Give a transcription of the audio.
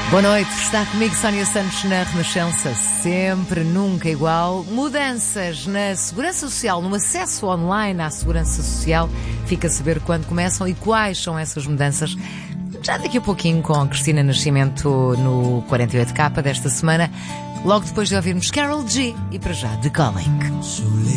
Boa noite, está comigo Sónia Santos na Renascença, sempre, nunca igual. Mudanças na Segurança Social, no acesso online à Segurança Social. Fica a saber quando começam e quais são essas mudanças. Já daqui a pouquinho com a Cristina Nascimento no 48K desta semana, logo depois de ouvirmos Carol G e para já The Calling.